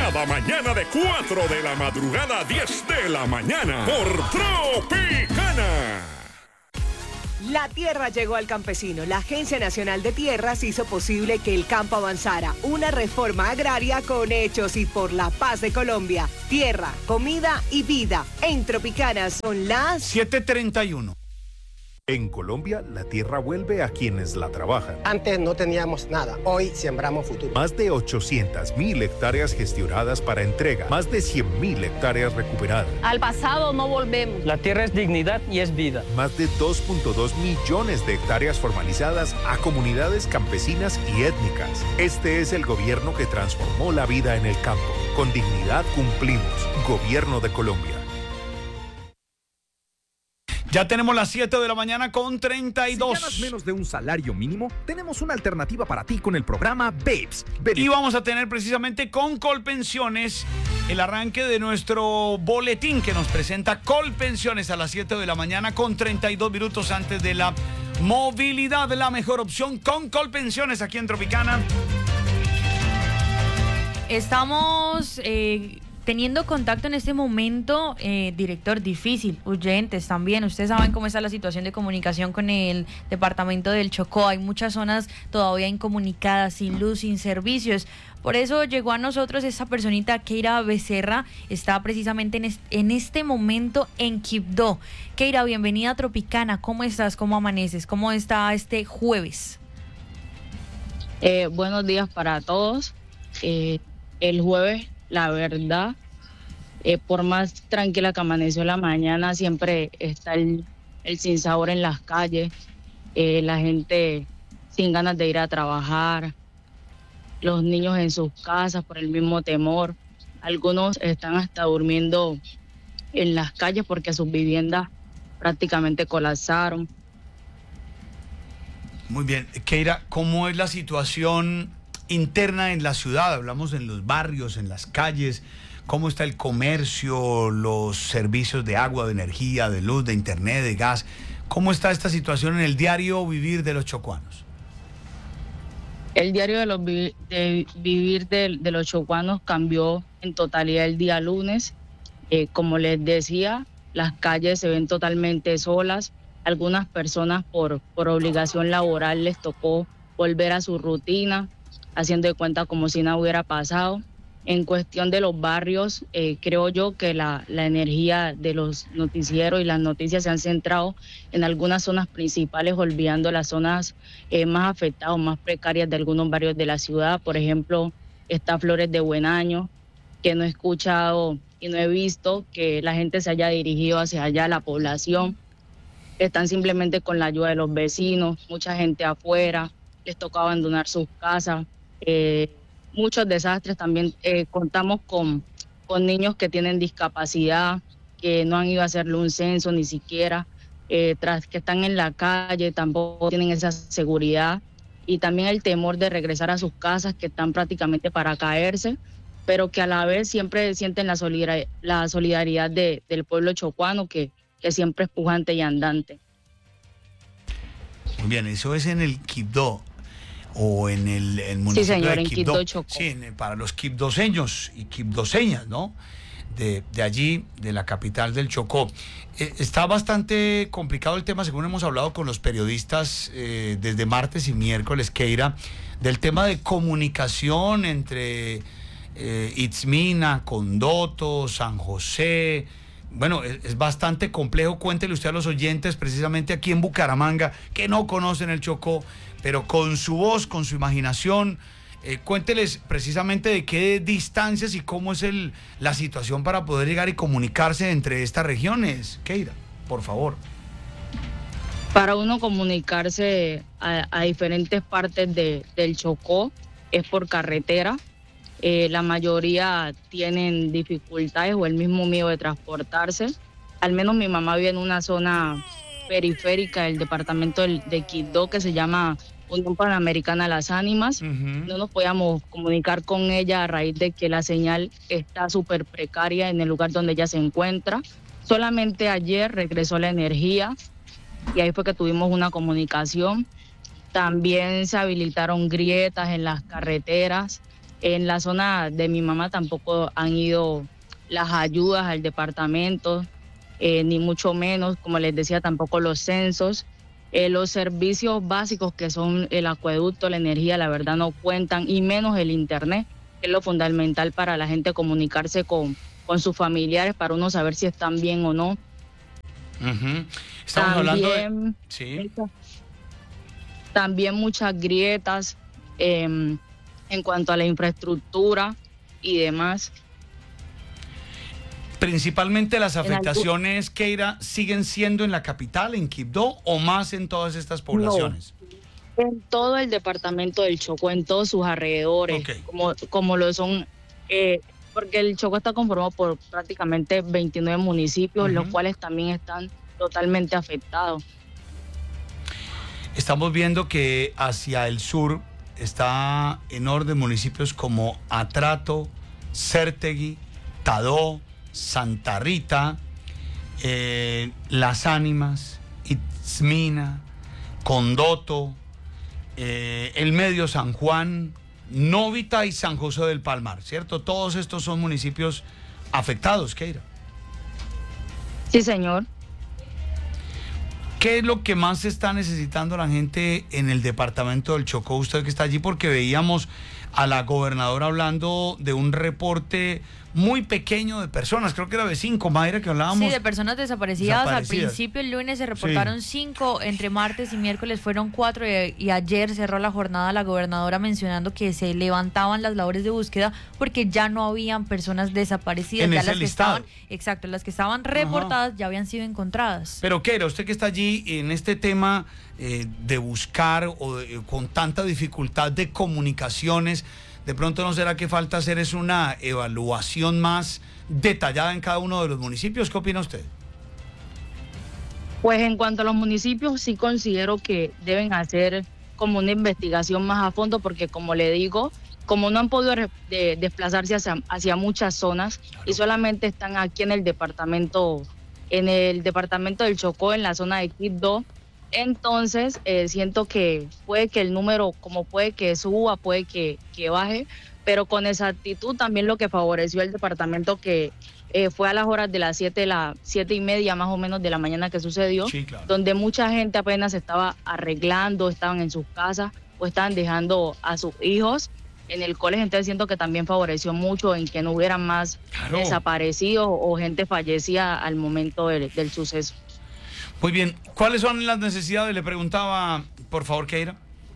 Cada mañana de 4 de la madrugada a 10 de la mañana por Tropicana. La tierra llegó al campesino. La Agencia Nacional de Tierras hizo posible que el campo avanzara. Una reforma agraria con hechos y por la paz de Colombia. Tierra, comida y vida. En Tropicana son las 7:31. En Colombia, la tierra vuelve a quienes la trabajan. Antes no teníamos nada, hoy sembramos futuro. Más de 800.000 hectáreas gestionadas para entrega, más de 100.000 hectáreas recuperadas. Al pasado no volvemos. La tierra es dignidad y es vida. Más de 2.2 millones de hectáreas formalizadas a comunidades campesinas y étnicas. Este es el gobierno que transformó la vida en el campo. Con dignidad cumplimos. Gobierno de Colombia. Ya tenemos las 7 de la mañana con 32. Si ganas menos de un salario mínimo, tenemos una alternativa para ti con el programa BABES. Y vamos a tener precisamente con Colpensiones el arranque de nuestro boletín que nos presenta Colpensiones a las 7 de la mañana con 32 minutos antes de la movilidad. La mejor opción con Colpensiones aquí en Tropicana. Estamos teniendo contacto en este momento, director, difícil, oyentes también. Ustedes saben cómo está la situación de comunicación con el departamento del Chocó. Hay muchas zonas todavía incomunicadas, sin luz, sin servicios. Por eso llegó a nosotros esta personita, Keira Becerra, está precisamente en este momento en Quibdó. Keira, bienvenida a Tropicana. ¿Cómo estás? ¿Cómo amaneces? ¿Cómo está este jueves? Buenos días para todos. El jueves, la verdad, por más tranquila que amaneció la mañana, siempre está el sinsabor en las calles, la gente sin ganas de ir a trabajar, los niños en sus casas por el mismo temor. Algunos están hasta durmiendo en las calles porque sus viviendas prácticamente colapsaron. Muy bien. Keira, ¿cómo es la situación interna en la ciudad? Hablamos en los barrios, en las calles. ¿Cómo está el comercio, los servicios de agua, de energía, de luz, de internet, de gas? ¿Cómo está esta situación en el diario vivir de los chocuanos? El diario de vivir de los chocuanos cambió en totalidad el día lunes. Como les decía, las calles se ven totalmente solas. Algunas personas por obligación laboral les tocó volver a su rutina, haciendo de cuenta como si nada hubiera pasado. En cuestión de los barrios, creo yo que la energía de los noticieros y las noticias se han centrado en algunas zonas principales, olvidando las zonas más afectadas, más precarias de algunos barrios de la ciudad. Por ejemplo, está Flores de Buenaño, que no he escuchado y no he visto que la gente se haya dirigido hacia allá, la población. Están simplemente con la ayuda de los vecinos, mucha gente afuera, les toca abandonar sus casas. Muchos desastres también. Contamos con niños que tienen discapacidad, que no han ido a hacerle un censo ni siquiera, tras que están en la calle, tampoco tienen esa seguridad, y también el temor de regresar a sus casas, que están prácticamente para caerse, pero que a la vez siempre sienten la solidaridad del pueblo chocuano, que siempre es pujante y andante. Muy bien, eso es en el Quibdó, o en el municipio, sí, señor, de Quibdó. En Quibdó, Chocó. Sí, para los quibdoseños y quibdoseñas, ¿no? De allí, de la capital del Chocó. Está bastante complicado el tema, según hemos hablado con los periodistas desde martes y miércoles, Keira, del tema de comunicación entre Itzmina, Condoto, San José. Bueno, es bastante complejo. Cuéntele usted a los oyentes, precisamente aquí en Bucaramanga, que no conocen el Chocó, pero con su voz, con su imaginación, cuénteles precisamente de qué distancias y cómo es la situación para poder llegar y comunicarse entre estas regiones. Keira, por favor. Para uno comunicarse a diferentes partes del Chocó es por carretera. La mayoría tienen dificultades o el mismo miedo de transportarse. Al menos mi mamá vive en una zona periférica del departamento de Quibdó, que se llama Unión Panamericana Las Ánimas. No nos podíamos comunicar con ella a raíz de que la señal está súper precaria en el lugar donde ella se encuentra. Solamente ayer regresó la energía y ahí fue que tuvimos una comunicación. También se habilitaron grietas en las carreteras. En la zona de mi mamá tampoco han ido las ayudas al departamento, ni mucho menos, como les decía, tampoco los censos. Los servicios básicos que son el acueducto, la energía, la verdad no cuentan, y menos el internet, que es lo fundamental para la gente comunicarse con sus familiares, para uno saber si están bien o no. Estamos hablando de... Sí. También muchas grietas en cuanto a la infraestructura y demás. Principalmente las afectaciones, Keira, ¿siguen siendo en la capital, en Quibdó, o más en todas estas poblaciones? No, en todo el departamento del Chocó, en todos sus alrededores, como lo son, porque el Chocó está conformado por prácticamente 29 municipios, los cuales también están totalmente afectados. Estamos viendo que hacia el sur está en orden municipios como Atrato, Cértegui, Tadó, Santa Rita, Las Ánimas, Itzmina, Condoto, el Medio San Juan, Novita y San José del Palmar, ¿cierto? Todos estos son municipios afectados, Keira. Sí, señor. ¿Qué es lo que más está necesitando la gente en el departamento del Chocó, usted que está allí? Porque veíamos a la gobernadora hablando de un reporte muy pequeño de personas, creo que era de 5, Mayra, que hablábamos. Sí, de personas desaparecidas. Al principio, el lunes se reportaron 5, entre martes y miércoles fueron 4 y ayer cerró la jornada la gobernadora mencionando que se levantaban las labores de búsqueda porque ya no habían personas desaparecidas. En ya ese las que listado. exacto, las que estaban reportadas ya habían sido encontradas. Pero Keira, usted que está allí en este tema de buscar con tanta dificultad de comunicaciones, de pronto no será que falta hacer es una evaluación más detallada en cada uno de los municipios. ¿Qué opina usted? Pues en cuanto a los municipios, sí considero que deben hacer como una investigación más a fondo, porque como le digo, como no han podido desplazarse hacia muchas zonas, y solamente están aquí en el departamento del Chocó, en la zona de Quibdó, entonces siento que puede que el número, como puede que suba, puede que baje, pero con exactitud también lo que favoreció el departamento, que fue a las horas de las 7:30 más o menos de la mañana que sucedió, sí, claro, donde mucha gente apenas estaba arreglando, estaban en sus casas o estaban dejando a sus hijos en el colegio. Entonces siento que también favoreció mucho en que no hubieran más desaparecidos o gente fallecida al momento del suceso. Muy bien, ¿cuáles son las necesidades? Le preguntaba, por favor, Keira.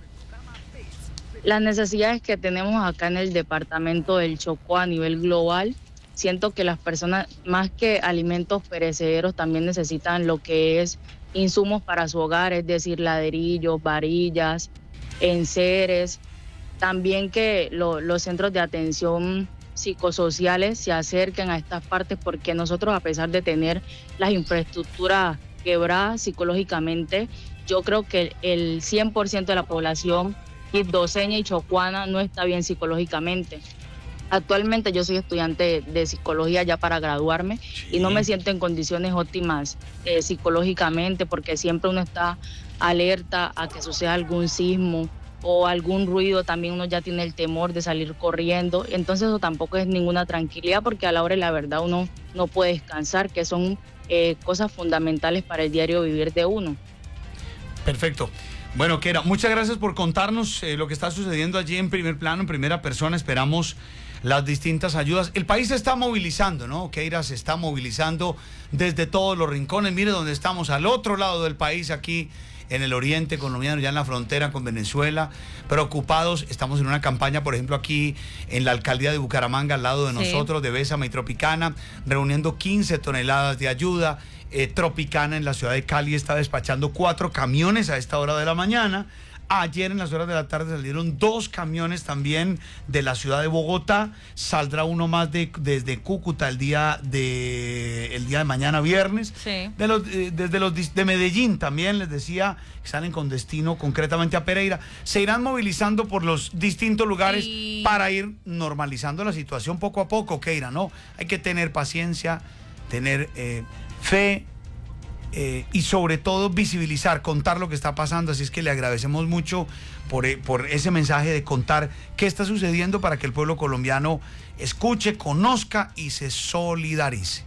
Las necesidades que tenemos acá en el departamento del Chocó a nivel global, siento que las personas, más que alimentos perecederos, también necesitan lo que es insumos para su hogar, es decir, ladrillos, varillas, enseres. También que los centros de atención psicosociales se acerquen a estas partes, porque nosotros, a pesar de tener las infraestructuras quebradas psicológicamente, yo creo que el 100% de la población quibdoseña y chocuana no está bien psicológicamente. Actualmente yo soy estudiante de psicología ya para graduarme, y no me siento en condiciones óptimas psicológicamente, porque siempre uno está alerta a que suceda algún sismo o algún ruido, también uno ya tiene el temor de salir corriendo. Entonces eso tampoco es ninguna tranquilidad, porque a la hora de la verdad uno no puede descansar, que son cosas fundamentales para el diario vivir de uno. Perfecto. Bueno, Keira, muchas gracias por contarnos lo que está sucediendo allí en primer plano, en primera persona. Esperamos las distintas ayudas. El país se está movilizando, ¿no? Keira, se está movilizando desde todos los rincones. Mire dónde estamos, al otro lado del país, aquí en el oriente colombiano, ya en la frontera con Venezuela, preocupados. Estamos en una campaña, por ejemplo, aquí en la alcaldía de Bucaramanga, al lado de nosotros, de Bésame y Tropicana, reuniendo 15 toneladas de ayuda. Tropicana en la ciudad de Cali está despachando 4 camiones a esta hora de la mañana. Ayer en las horas de la tarde salieron 2 camiones también de la ciudad de Bogotá. Saldrá uno más desde Cúcuta el día de mañana, viernes. Sí. Desde los de Medellín también, les decía, que salen con destino concretamente a Pereira. Se irán movilizando por los distintos lugares para ir normalizando la situación poco a poco, Keira, ¿no? Hay que tener paciencia, tener fe, y sobre todo visibilizar, contar lo que está pasando. Así es que le agradecemos mucho por ese mensaje de contar qué está sucediendo para que el pueblo colombiano escuche, conozca y se solidarice.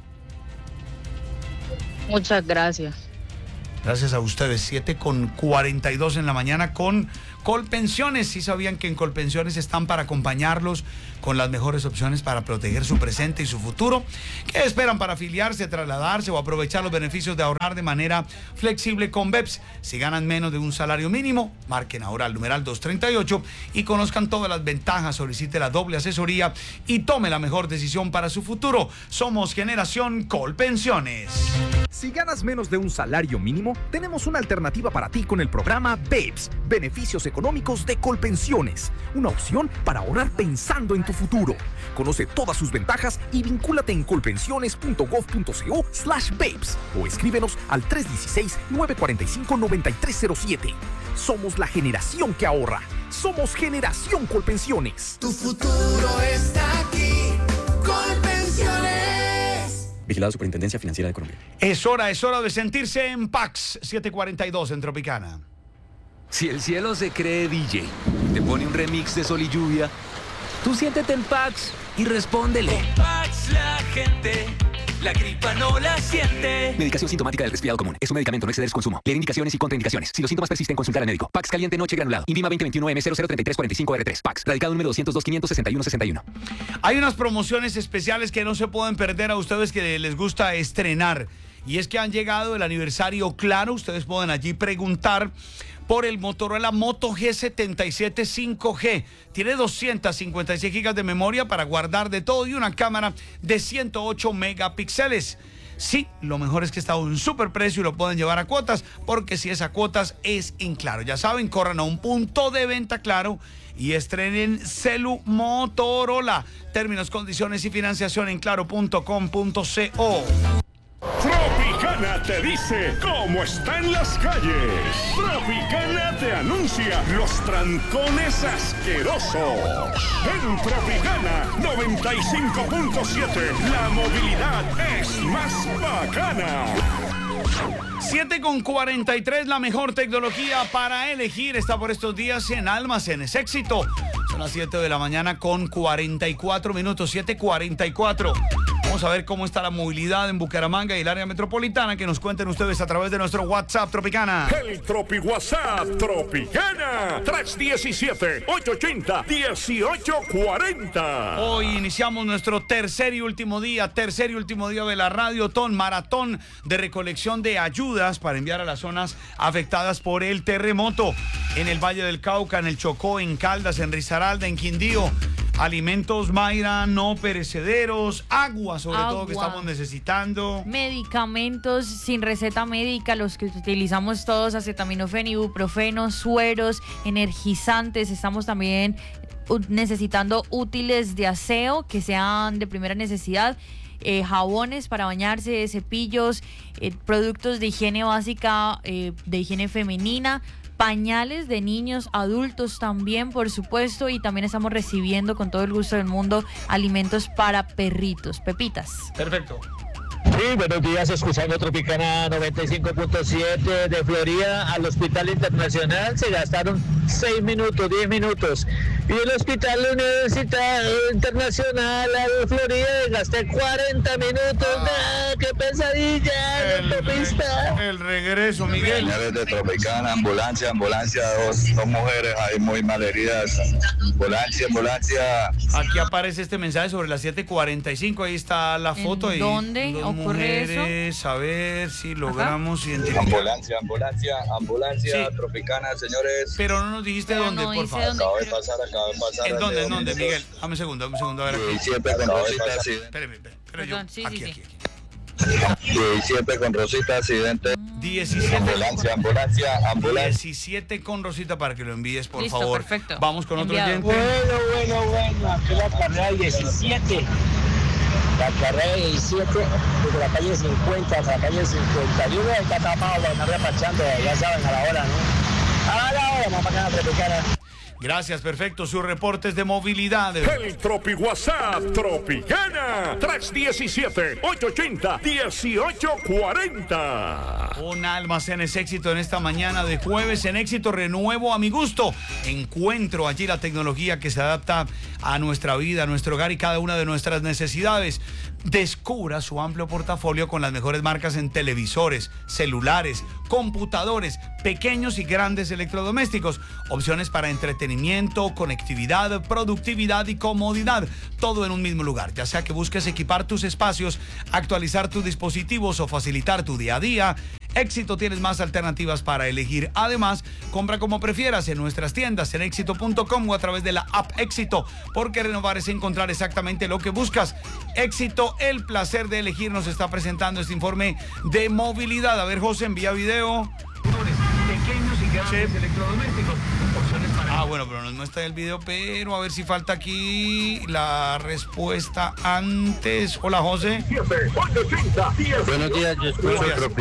Muchas gracias. Gracias a ustedes. 7:42 en la mañana con Colpensiones. Sí sabían que en Colpensiones están para acompañarlos con las mejores opciones para proteger su presente y su futuro. ¿Qué esperan para afiliarse, trasladarse o aprovechar los beneficios de ahorrar de manera flexible con BEPS? Si ganan menos de un salario mínimo, marquen ahora al numeral 238 y conozcan todas las ventajas. Solicite la doble asesoría y tome la mejor decisión para su futuro. Somos Generación Colpensiones. Si ganas menos de un salario mínimo, tenemos una alternativa para ti con el programa BEPS, Beneficios Económicos de Colpensiones, una opción para ahorrar pensando en tu futuro. Conoce todas sus ventajas y vincúlate en colpensiones.gov.co/BEPS o escríbenos al 316-945-9307. Somos la generación que ahorra. Somos Generación Colpensiones. Tu futuro está aquí. Colpensiones. Vigilado Superintendencia Financiera de Colombia. Es hora de sentirse en Pax. 7:42 en Tropicana. Si el cielo se cree DJ, te pone un remix de Sol y Lluvia, tú siéntete en Pax y respóndele. Con Pax la gente, la gripa no la siente. Medicación sintomática del resfriado común. Es un medicamento, no exceder su consumo. Leer indicaciones y contraindicaciones. Si los síntomas persisten, consultar al médico. Pax caliente noche granulado. Invima 2021M003345R3. Pax. Radicado número 202-561-61. Hay unas promociones especiales que no se pueden perder a ustedes que les gusta estrenar. Y es que han llegado el aniversario Claro. Ustedes pueden allí preguntar por el Motorola Moto G77 5G. Tiene 256 gigas de memoria para guardar de todo y una cámara de 108 megapíxeles. Sí, lo mejor es que está a un super precio y lo pueden llevar a cuotas, porque si es a cuotas es en Claro. Ya saben, corran a un punto de venta Claro y estrenen celu Motorola. Términos, condiciones y financiación en claro.com.co. Tropicana te dice cómo está en las calles. Tropicana te anuncia los trancones asquerosos. En Tropicana 95.7, la movilidad es más bacana. 7:43, la mejor tecnología para elegir está por estos días en Almacenes Éxito. Son las 7 de la mañana con 44 minutos, 7:44. Vamos a ver cómo está la movilidad en Bucaramanga y el área metropolitana. Que nos cuenten ustedes a través de nuestro WhatsApp Tropicana. El Tropi WhatsApp Tropicana 317-880-1840. Hoy iniciamos nuestro tercer y último día de la Radiotón, maratón de recolección de ayudas para enviar a las zonas afectadas por el terremoto. En el Valle del Cauca, en el Chocó, en Caldas, en Risaralda, en Quindío. Alimentos, Mayra, no perecederos, agua sobre todo que estamos necesitando. Medicamentos sin receta médica, los que utilizamos todos, acetaminofén, ibuprofeno, sueros, energizantes. Estamos también necesitando útiles de aseo que sean de primera necesidad. Jabones para bañarse, cepillos, productos de higiene básica, de higiene femenina, pañales de niños, adultos también, por supuesto, y también estamos recibiendo con todo el gusto del mundo alimentos para perritos. Pepitas. Perfecto. Sí, buenos días, escuchando Tropicana 95.7 de Florida. Al Hospital Internacional se gastaron 6 minutos, 10 minutos. Y el Hospital Universitario Internacional de Florida gasté 40 minutos. ¡Qué pesadilla! El regreso, Miguel. Señores de Tropicana, ambulancia, dos mujeres ahí muy malheridas. Ambulancia. Aquí aparece este mensaje sobre las 7:45, ahí está la foto. ¿En dónde ocurre eso? A ver si logramos identificar. Ambulancia, Sí. Tropicana, señores. Pero no nos dijiste dónde, por favor. Acabo de pasar. ¿En dónde, Miguel? Dame un segundo, a ver aquí. Siempre con Rosita, sí. Espérame, Sí. Aquí. 17 con Rosita, accidente. 17. Ambulancia. 17 con Rosita para que lo envíes, por Listo, favor. perfecto. Vamos con otro oyente. Bueno, aquí la carrera 17. La carrera 17, desde la calle 50 hasta la calle 51, está tapado para andar despachando, ya saben, a la hora, ¿no? A la hora, vamos a Tropicana. Gracias, perfecto. Sus reportes de movilidad. El Tropi WhatsApp Tropicana 317-880-1840. Con Almacenes Éxito en esta mañana de jueves. En Éxito renuevo a mi gusto. Encuentro allí la tecnología que se adapta a nuestra vida, a nuestro hogar y cada una de nuestras necesidades. Descubra su amplio portafolio con las mejores marcas en televisores, celulares, computadores, pequeños y grandes electrodomésticos. Opciones para entretenimiento, conectividad, productividad y comodidad. Todo en un mismo lugar. Ya sea que busques equipar tus espacios, actualizar tus dispositivos o facilitar tu día a día, Éxito tienes más alternativas para elegir. Además, compra como prefieras en nuestras tiendas, en éxito.com o a través de la app Éxito, porque renovar es encontrar exactamente lo que buscas. Éxito, el placer de elegir, nos está presentando este informe de movilidad. A ver, José, envía video. Pequeños y grandes electrodomésticos. Bueno, pero nos muestra el video, pero a ver si falta aquí la respuesta antes. Hola, José. Buenos días, yo escucho